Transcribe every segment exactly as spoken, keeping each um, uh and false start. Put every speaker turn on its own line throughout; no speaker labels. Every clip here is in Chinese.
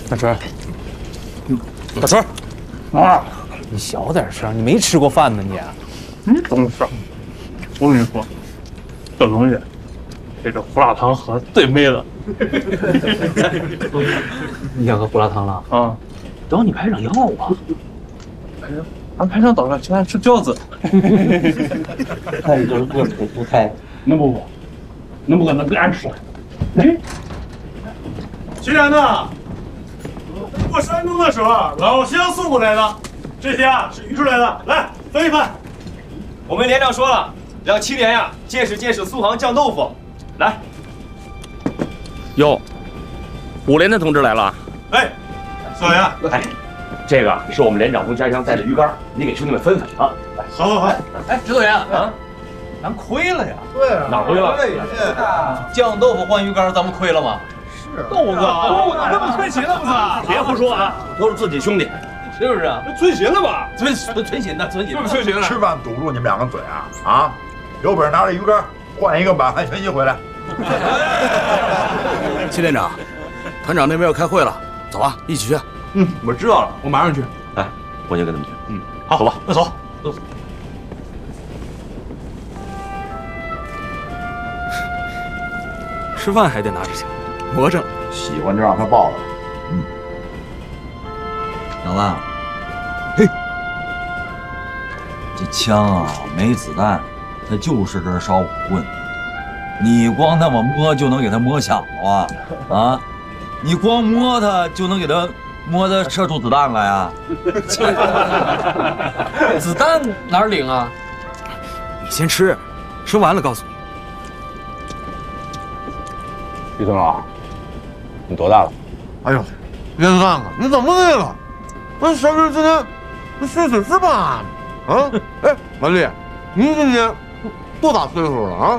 大春，大春，啊，你小点声，你没吃过饭呢你。
你懂事。我跟你说，这东西，这个胡辣汤喝最美了。
你想喝胡辣汤了？
啊，
找你排场要啊。
哎呀，俺排场早上请俺吃饺子。
那你就是饿死不开。
能不不？能不可能给俺吃？哎，
既然呢，过山东的时候老乡送过来的，这些啊是鱼出来的，来分一分。
我们连长说了，让青莲呀见识见识苏杭酱豆腐。来，
哟，五连的同志来了。
哎，小袁，
哎，这个是我们连长从家乡带的鱼竿，你给兄弟们分分啊。来，
好好好。
哎，指导员啊，咱亏了呀。
对啊，
哪亏了？
酱豆腐换鱼竿，咱们亏了吗？是。豆子，豆子，这不存心了不是？
别胡说啊，都是自己兄弟。
是不是啊？
存心了吧？
存存存心的，存心的，
存心了。
吃饭堵住你们两个嘴啊啊！有本事拿着鱼竿换一个满汉全席回来。
齐连长，团长那边要开会了，走啊，一起去。
嗯，我知道了，我马上去。
哎，我就跟他们去。
嗯，好，走吧，那走。走。
吃饭还得拿着枪，魔怔。
喜欢就让他抱着。嗯。
老万，嘿，这枪啊没子弹，它就是根烧火棍。你光那么摸就能给它摸响了啊？啊，你光摸它就能给它摸的射出子弹来呀？
子弹哪儿领啊？
你先吃，吃完了告诉你。
于总老，你多大了？
哎呦，连长啊，你怎么的了？那小弟今年那岁数是吧？啊，哎，满丽，你今年多大岁数了啊？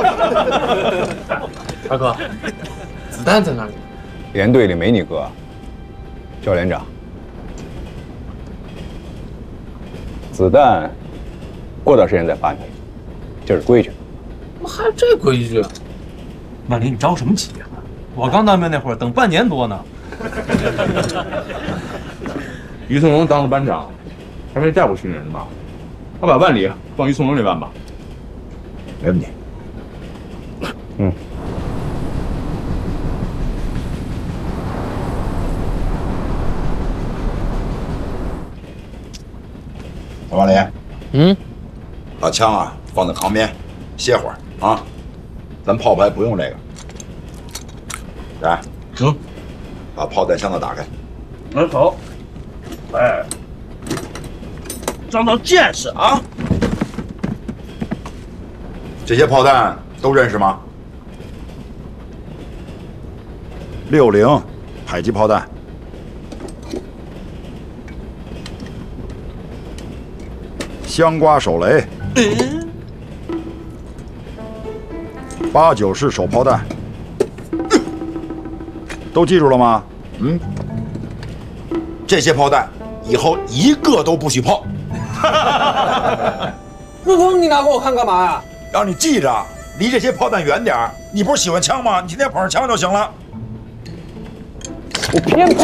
大哥，子弹在哪里？
连队里没你哥。赵连长，子弹过段时间再发你，这是规矩。
怎么还有这规矩？万林，你着什么急啊？我刚当兵那会儿等半年多呢。
于从容当了班长，还没带过军人吧？他把万里放于从容这班吧。
没问题。
嗯。
小王林，
嗯，
把枪啊放在旁边，歇会儿啊。咱炮排不用这个。来，
行，
把炮弹箱子打开。
那好。哎，长长见识啊！
这些炮弹都认识吗？六零迫击炮弹，香瓜手雷，八九式手炮弹，都记住了吗？嗯，这些炮弹以后一个都不许碰。
不碰你拿给我看干嘛呀？
让你记着，离这些炮弹远点儿。你不是喜欢枪吗？你天天捧着枪就行了。
我偏不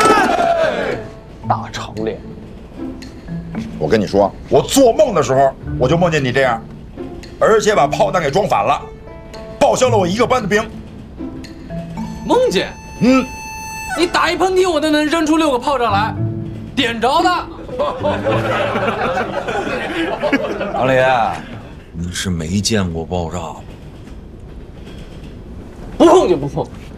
大长脸。
我跟你说，我做梦的时候我就梦见你这样，而且把炮弹给装反了，报销了我一个班的兵。
梦见？
嗯，
你打一喷嚏，我都能扔出六个炮仗来，点着的。
王林，你是没见过爆炸吧？
不碰就不碰。